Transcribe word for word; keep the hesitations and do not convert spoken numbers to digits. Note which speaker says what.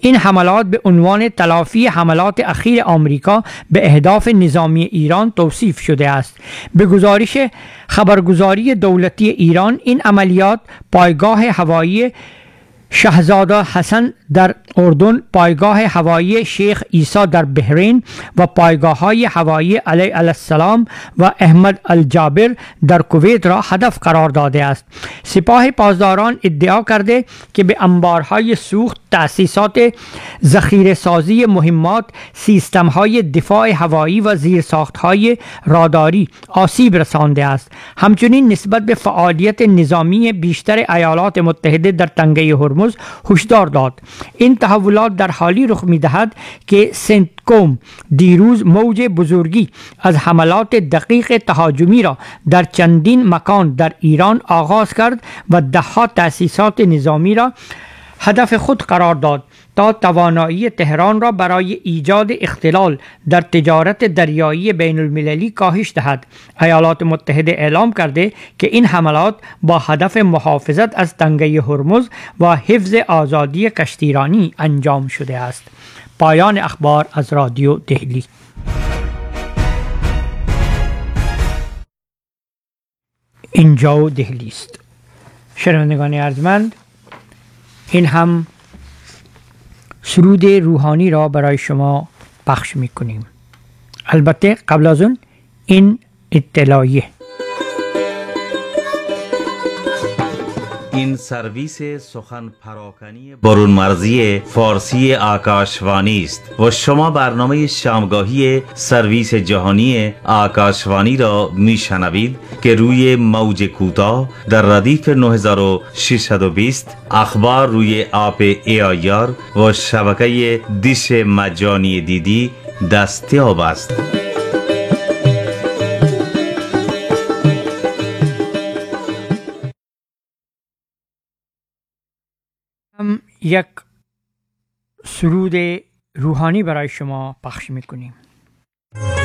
Speaker 1: این حملات به عنوان تلافی حملات اخیر آمریکا به اهداف نظامی ایران توصیف شده است. به گزارش خبرگزاری دولتی ایران، این عملیات پایگاه هوایی شهزاده حسن در اردن، پایگاه هوایی شیخ عیسی در بحرین و پایگاه های هوایی علی السلام و احمد الجابر در کویت را هدف قرار داده است. سپاه پاسداران ادعا کرده که به انبارهای سوخت، تأسیسات ذخیره سازی مهمات، سیستم های دفاع هوایی و زیرساخت های راداری آسیب رسانده است. همچنین نسبت به فعالیت نظامی بیشتر ایالات متحده در تنگه هرمز هشدار داد. این تحولات در حالی رخ می دهد که سنتکوم دیروز موج بزرگی از حملات دقیق تهاجمی را در چندین مکان در ایران آغاز کرد و دهها تأسیسات نظامی را هدف خود قرار داد تا توانایی تهران را برای ایجاد اختلال در تجارت دریایی بین المللی کاهش دهد. ایالات متحده اعلام کرده که این حملات با هدف محافظت از تنگه هرمز و حفظ آزادی کشتیرانی انجام شده است. پایان اخبار از رادیو دهلی. اینجا دهلی است. شنوندگان ارجمند، این هم سرود روحانی را برای شما پخش میکنیم. البته قبل از اون این اطلاعیه.
Speaker 2: این سرویس سخن پراکنی برون مرزی فارسی آکاشوانی است و شما برنامه شامگاهی سرویس جهانی آکاشوانی را میشنوید که روی موج کوتاه در ردیف نه هزار و ششصد و بیست، اخبار روی آپ ای آی آر و شبکه دیش مجانی دیدی دستیاب است.
Speaker 1: هم یک سرود روحانی برای شما پخش میکنیم.